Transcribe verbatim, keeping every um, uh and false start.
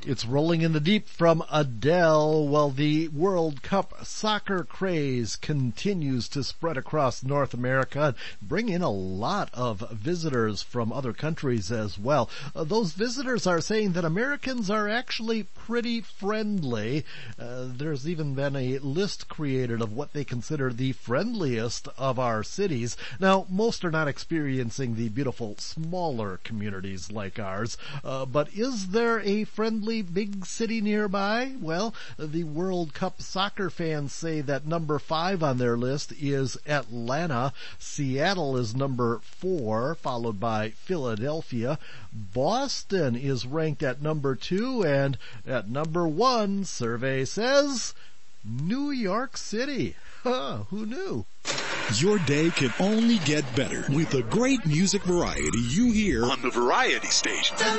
It's Rolling in the Deep from Adele. Well, the World Cup soccer craze continues to spread across North America and bring in a lot of visitors from other countries as well. Uh, those visitors are saying that Americans are actually pretty friendly. Uh, there's even been a list created of what they consider the friendliest of our cities. Now, most are not experiencing the beautiful smaller communities like ours, uh, but is there a friendly big city nearby? Well, the World Cup soccer fans say that number five on their list is Atlanta. Seattle is number four, followed by Philadelphia. Boston is ranked at number two, and at number one, survey says, New York City. Huh, who knew? Your day can only get better with the great music variety you hear on the Variety Station.